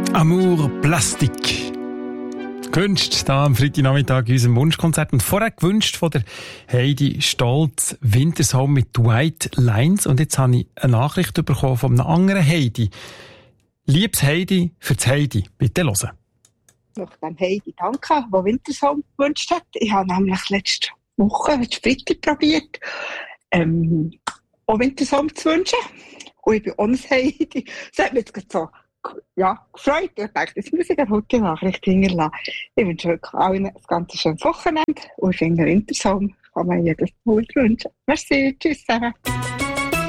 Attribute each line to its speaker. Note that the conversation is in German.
Speaker 1: Amour Plastik. Gewünscht da am Freitagnachmittag in unserem Wunschkonzert. Und vorher gewünscht von der Heidi Stolz Wintersong mit White Lines. Und jetzt habe ich eine Nachricht bekommen von einer anderen Heidi. Liebes Heidi für das Heidi. Bitte hören.
Speaker 2: Ich möchte dem Heidi danken, der Wintersong gewünscht hat. Ich habe nämlich letzte Woche, Freitag, probiert, auch Wintersong zu wünschen. Und ich bin auch ein Heidi. Das hat mich jetzt so gefreut. Ich dachte, das muss ich eine gute Nachricht hinterlassen. Ich wünsche wirklich allen ein ganz schönes Wochenende. Und ich finde, Wintersong kann man jedem gut wünschen. Merci, tschüss zusammen.